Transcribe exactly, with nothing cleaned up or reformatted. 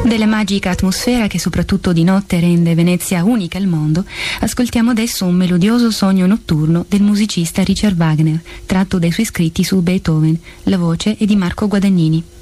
Della magica atmosfera che soprattutto di notte rende Venezia unica al mondo, ascoltiamo adesso un melodioso sogno notturno del musicista Richard Wagner, tratto dai suoi scritti su Beethoven. La voce è di Marco Guadagnini.